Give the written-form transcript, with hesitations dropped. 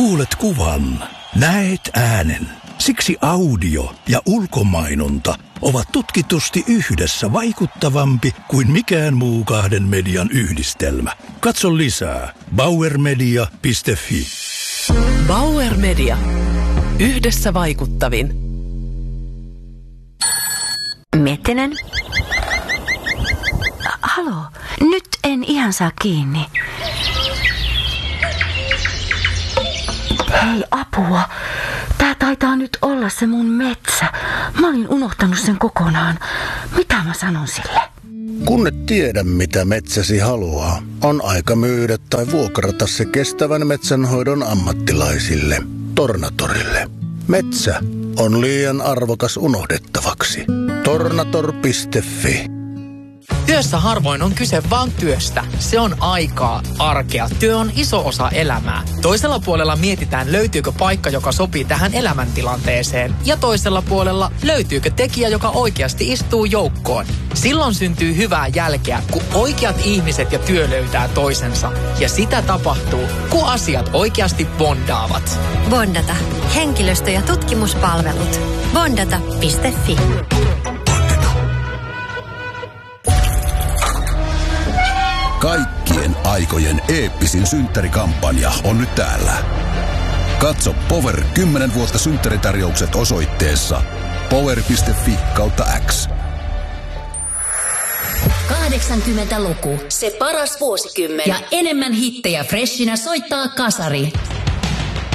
Kuulet kuvan, näet äänen. Siksi audio ja ulkomainonta ovat tutkitusti yhdessä vaikuttavampi kuin mikään muu kahden median yhdistelmä. Katso lisää bauermedia.fi. Bauer Media. Yhdessä vaikuttavin. Mettinen? Halo, nyt en ihan saa kiinni. Hei, apua. Tää taitaa nyt olla se mun metsä. Mä olin unohtanut sen kokonaan. Mitä mä sanon sille? Kun et tiedä, mitä metsäsi haluaa, on aika myydä tai vuokrata se kestävän metsänhoidon ammattilaisille, Tornatorille. Metsä on liian arvokas unohdettavaksi. Tornator.fi. Työssä harvoin on kyse vaan työstä. Se on aikaa, arkea. Työ on iso osa elämää. Toisella puolella mietitään, löytyykö paikka, joka sopii tähän elämäntilanteeseen. Ja toisella puolella, löytyykö tekijä, joka oikeasti istuu joukkoon. Silloin syntyy hyvää jälkeä, kun oikeat ihmiset ja työ löytää toisensa. Ja sitä tapahtuu, kun asiat oikeasti bondaavat. Bondata. Henkilöstö- ja tutkimuspalvelut. Bondata.fi. Kaikkien aikojen eeppisin synttärikampanja on nyt täällä. Katso Power 10 vuotta synttäritarjoukset osoitteessa power.fi/X. 80-luku, se paras vuosikymmen. Ja enemmän hittejä freshinä soittaa kasari.